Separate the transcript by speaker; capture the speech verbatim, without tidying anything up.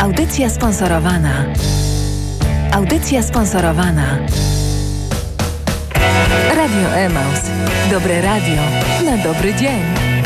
Speaker 1: Audycja sponsorowana. Audycja sponsorowana. Radio Emaus. Dobre radio na dobry dzień.